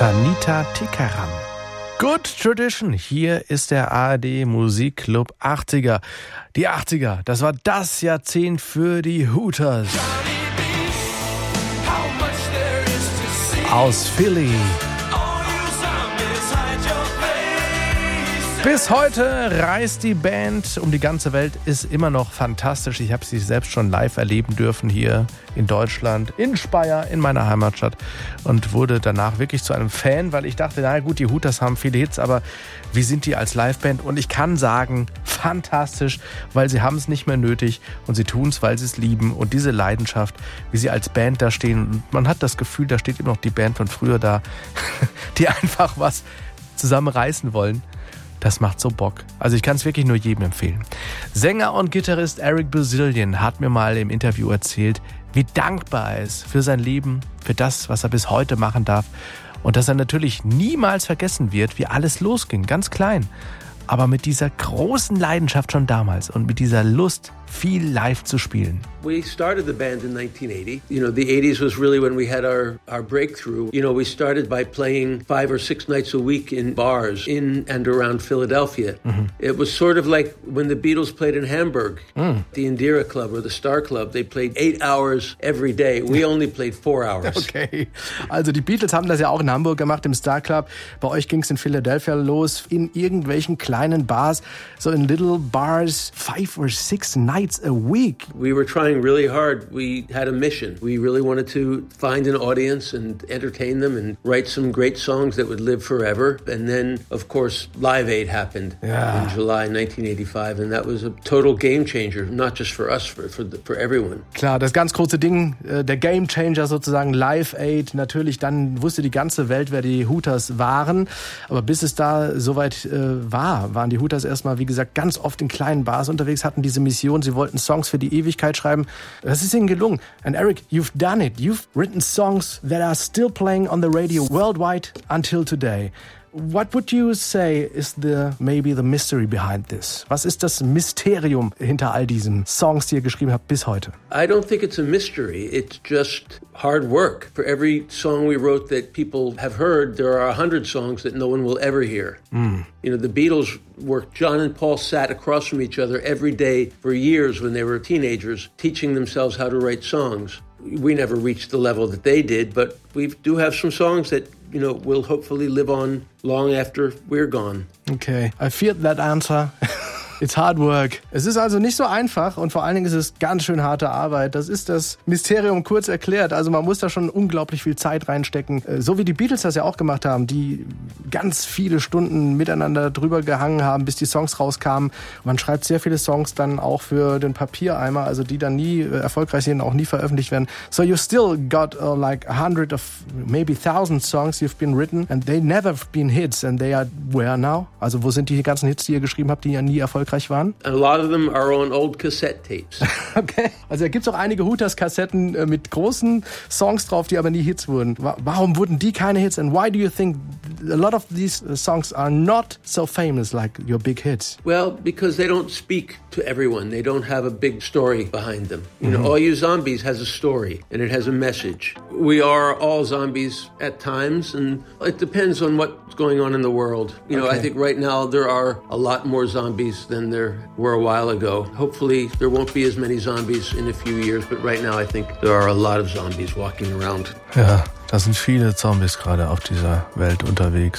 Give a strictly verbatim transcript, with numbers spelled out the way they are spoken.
Tanita Tikaram. Good Tradition, hier ist der A R D Musikclub achtziger. Die achtziger, das war das Jahrzehnt für die Hooters. Aus Philly. Bis heute reist die Band um die ganze Welt, ist immer noch fantastisch. Ich habe sie selbst schon live erleben dürfen hier in Deutschland, in Speyer, in meiner Heimatstadt und wurde danach wirklich zu einem Fan, weil ich dachte, na gut, die Hooters haben viele Hits, aber wie sind die als Liveband? Und ich kann sagen, fantastisch, weil sie haben es nicht mehr nötig und sie tun es, weil sie es lieben und diese Leidenschaft, wie sie als Band da stehen. Und man hat das Gefühl, da steht immer noch die Band von früher da, die einfach was zusammen reißen wollen. Das macht so Bock. Also ich kann es wirklich nur jedem empfehlen. Sänger und Gitarrist Eric Bazilian hat mir mal im Interview erzählt, wie dankbar er ist für sein Leben, für das, was er bis heute machen darf. Und dass er natürlich niemals vergessen wird, wie alles losging, ganz klein. Aber mit dieser großen Leidenschaft schon damals und mit dieser Lust, viel live zu spielen. We started the band in nineteen eighty. You know, the eighties was really when we had our, our breakthrough. You know, we started by playing five or six nights a week in bars in and around Philadelphia. Mm-hmm. It was sort of like when the Beatles played in Hamburg, mm. the Indira Club or the Star Club. They played eight hours every day. We only played four hours. Okay, also die Beatles haben das ja auch in Hamburg gemacht, im Star Club. Bei euch ging es in Philadelphia los, in irgendwelchen kleinen Bars, so in little bars, five or six nights a week. We were trying really hard. We had a mission. We really wanted to find an audience and entertain them and write some great songs that would live forever. And then, of course, Live Aid happened yeah. in July nineteen eighty-five. And that was a total game changer, not just for us, for, for, for everyone. Klar, das ganz große Ding, der Game Changer sozusagen, Live Aid. Natürlich, dann wusste die ganze Welt, wer die Hooters waren. Aber bis es da soweit äh, war, waren die Hooters erstmal, wie gesagt, ganz oft in kleinen Bars unterwegs, hatten diese Mission. Sie wollten Songs für die Ewigkeit schreiben. Das ist ihnen gelungen. And Eric, you've done it. You've written songs that are still playing on the radio worldwide until today. What would you say is the maybe the mystery behind this? Was ist das Mysterium hinter all diesen Songs, die ihr geschrieben habt bis heute? I don't think it's a mystery. It's just hard work. For every song we wrote that people have heard, there are a hundred songs that no one will ever hear. Mm. You know, the Beatles worked. John and Paul sat across from each other every day for years when they were teenagers, teaching themselves how to write songs. We never reached the level that they did, but we do have some songs that, you know, will hopefully live on long after we're gone. Okay, I feared that answer. It's hard work. Es ist also nicht so einfach und vor allen Dingen ist es ganz schön harte Arbeit. Das ist das Mysterium kurz erklärt. Also man muss da schon unglaublich viel Zeit reinstecken. So wie die Beatles das ja auch gemacht haben, die ganz viele Stunden miteinander drüber gehangen haben, bis die Songs rauskamen. Man schreibt sehr viele Songs dann auch für den Papiereimer, also die dann nie erfolgreich sind, auch nie veröffentlicht werden. So you still got uh, like a hundred of maybe thousand songs you've been written and they never been hits and they are where now? Also wo sind die ganzen Hits, die ihr geschrieben habt, die ja nie erfolgreich waren? A lot of them are on old cassette tapes. Okay. Also da gibt es auch einige Hooters-Kassetten mit großen Songs drauf, die aber nie Hits wurden. Warum wurden die keine Hits? And why do you think a lot of these songs are not so famous like your big hits? Well, because they don't speak to everyone. They don't have a big story behind them. You mm-hmm. know, All You Zombies has a story and it has a message. We are all zombies at times and it depends on what's going on in the world. You know, okay. I think right now there are a lot more zombies than there were a while ago. Hopefully there won't be as many zombies in a few years, but right now I think there are a lot of zombies walking around. Ja, da sind viele Zombies gerade auf dieser Welt unterwegs.